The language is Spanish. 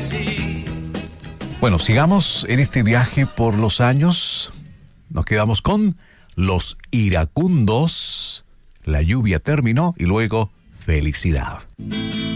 Bueno, sigamos en este viaje por los años. Nos quedamos con Los Iracundos. La lluvia terminó y luego Felicidad.